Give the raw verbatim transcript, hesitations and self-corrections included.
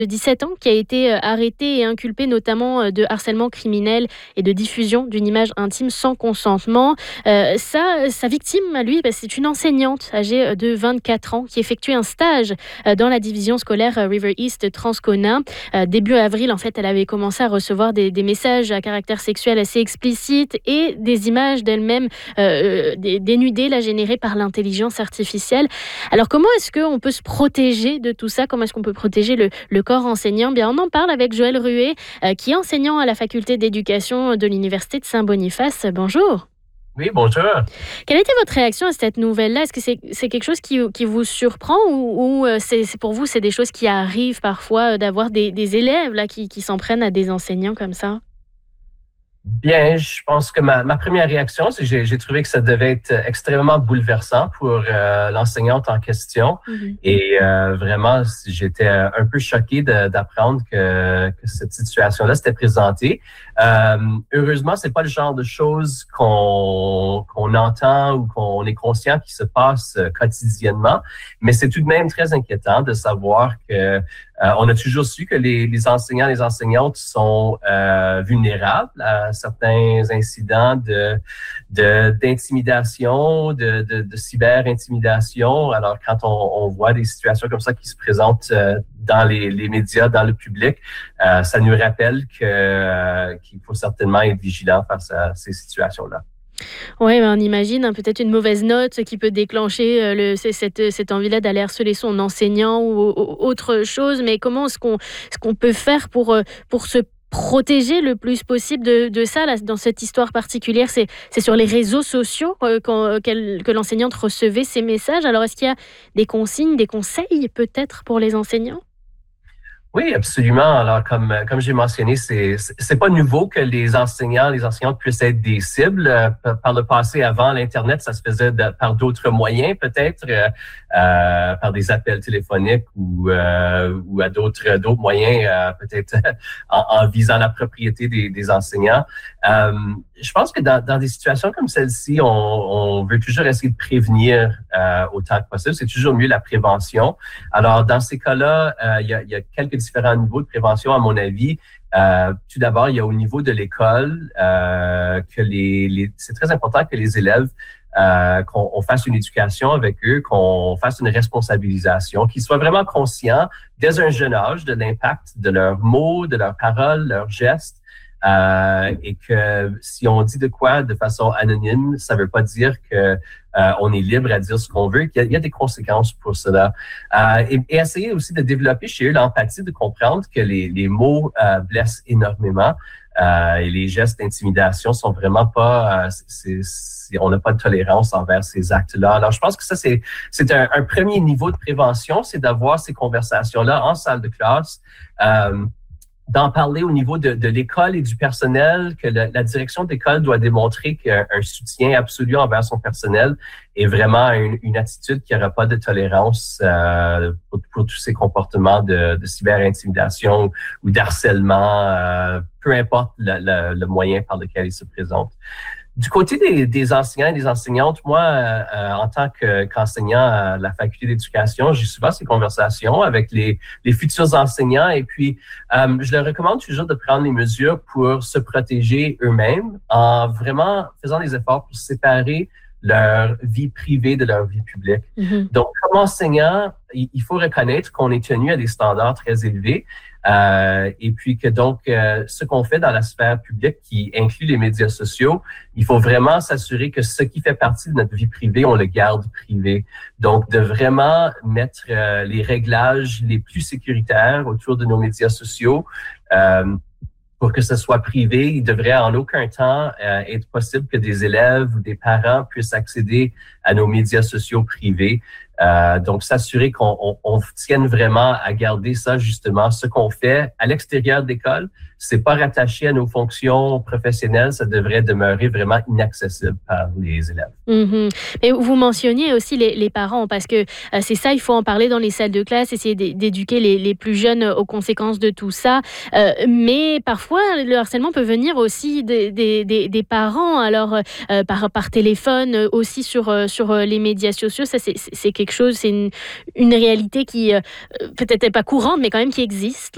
de dix-sept ans qui a été euh, arrêté et inculpé notamment euh, de harcèlement criminel et de diffusion d'une image intime sans consentement. Euh, sa, sa victime, à lui, bah, c'est une enseignante âgée de vingt-quatre ans qui effectuait un stage euh, dans la division scolaire euh, River East Transcona. Euh, début avril, en fait, elle avait commencé à recevoir des, des messages à caractère sexuel assez explicites et des images d'elle-même euh, dénudées, là, générées par l'intelligence artificielle. Alors, comment est-ce qu'on peut se protéger de tout ça? Comment est-ce qu'on peut protéger le, le corps enseignant? Bien, on en parle avec Joël Ruet, euh, qui est enseignant à la faculté d'éducation de l'Université de Saint-Boniface. Bonjour. Oui, bonjour. Quelle était votre réaction à cette nouvelle-là? Est-ce que c'est, c'est quelque chose qui, qui vous surprend ou, ou euh, c'est, c'est pour vous, c'est des choses qui arrivent parfois euh, d'avoir des, des élèves là, qui, qui s'en prennent à des enseignants comme ça? Bien, je pense que ma, ma première réaction, c'est que j'ai, j'ai trouvé que ça devait être extrêmement bouleversant pour euh, l'enseignante en question. Mhm. Et euh, vraiment, j'étais un peu choqué de, d'apprendre que, que cette situation-là s'était présentée. Euh, heureusement, c'est pas le genre de choses qu'on, qu'on entend ou qu'on est conscient qui se passe quotidiennement, mais c'est tout de même très inquiétant de savoir que Euh, on a toujours su que les, les enseignants et les enseignantes sont euh, vulnérables à certains incidents de, de, d'intimidation, de, de, de cyber-intimidation. Alors, quand on, on voit des situations comme ça qui se présentent euh, dans les, les médias, dans le public, euh, ça nous rappelle que, euh, qu'il faut certainement être vigilant face à ces situations-là. Oui, ben, on imagine hein, peut-être une mauvaise note qui peut déclencher euh, le, c'est- cette, cette envie-là d'aller harceler son enseignant ou, ou autre chose. Mais comment est-ce qu'on, est-ce qu'on peut faire pour, euh, pour se protéger le plus possible de, de ça là, dans cette histoire particulière? C'est, c'est sur les réseaux sociaux euh, quand, qu'elle- que l'enseignante recevait ces messages. Alors, est-ce qu'il y a des consignes, des conseils peut-être pour les enseignants? Oui, absolument. Alors, comme, comme j'ai mentionné, c'est, c'est pas nouveau que les enseignants, les enseignantes puissent être des cibles. Euh, Par le passé, avant l'Internet, ça se faisait de- par d'autres moyens, peut-être, euh, euh, par des appels téléphoniques ou, euh, ou à d'autres, d'autres moyens, euh, peut-être en, en visant la propriété des, des enseignants. Euh, je pense que dans, dans des situations comme celle-ci, on, on veut toujours essayer de prévenir euh, autant que possible. C'est toujours mieux la prévention. Alors, dans ces cas-là, euh, il y a, il y a quelques différents niveaux de prévention, à mon avis. Euh, tout d'abord, il y a au niveau de l'école euh, que les, les, c'est très important que les élèves, euh, qu'on on fasse une éducation avec eux, qu'on fasse une responsabilisation, qu'ils soient vraiment conscients dès un jeune âge de l'impact de leurs mots, de leurs paroles, leurs gestes. Euh, et que si on dit de quoi de façon anonyme, ça veut pas dire que euh, on est libre à dire ce qu'on veut, qu'il y a, il y a des conséquences pour cela. Euh, et, et essayer aussi de développer chez eux l'empathie, de comprendre que les, les mots euh, blessent énormément euh, et les gestes d'intimidation sont vraiment pas... Euh, c'est, c'est, on n'a pas de tolérance envers ces actes-là. Alors, je pense que ça, c'est, c'est un, un premier niveau de prévention, c'est d'avoir ces conversations-là en salle de classe, euh, d'en parler au niveau de, de l'école et du personnel, que la, la direction d'école doit démontrer qu'un un soutien absolu envers son personnel est vraiment une, une attitude qui n'aura pas de tolérance euh, pour, pour tous ces comportements de, de cyber-intimidation ou d'harcèlement, euh, peu importe le, le, le moyen par lequel il se présente. Du côté des, des enseignants et des enseignantes, moi, euh, en tant que, qu'enseignant à la faculté d'éducation, j'ai souvent ces conversations avec les, les futurs enseignants et puis euh, je leur recommande toujours de prendre les mesures pour se protéger eux-mêmes en vraiment faisant des efforts pour séparer leur vie privée de leur vie publique. Mhm. Donc, comme enseignant, il, il faut reconnaître qu'on est tenu à des standards très élevés. Euh, et puis que donc, euh, ce qu'on fait dans la sphère publique qui inclut les médias sociaux, il faut vraiment s'assurer que ce qui fait partie de notre vie privée, on le garde privé. Donc, de vraiment mettre euh, les réglages les plus sécuritaires autour de nos médias sociaux. Euh, pour que ce soit privé, il devrait en aucun temps euh, être possible que des élèves ou des parents puissent accéder à nos médias sociaux privés. Euh, donc, s'assurer qu'on on, on tienne vraiment à garder ça, justement, ce qu'on fait à l'extérieur de l'école, c'est pas rattaché à nos fonctions professionnelles, ça devrait demeurer vraiment inaccessible par les élèves. Mhm. Et vous mentionniez aussi les, les parents, parce que euh, c'est ça, il faut en parler dans les salles de classe, essayer d'é- d'éduquer les, les plus jeunes aux conséquences de tout ça. Euh, mais parfois, le harcèlement peut venir aussi des, des, des, des parents, alors euh, par, par téléphone, euh, aussi sur, euh, sur euh, les médias sociaux. Ça, c'est, c'est c'est quelque chose, c'est une, une réalité qui euh, peut-être n'est pas courante, mais quand même qui existe.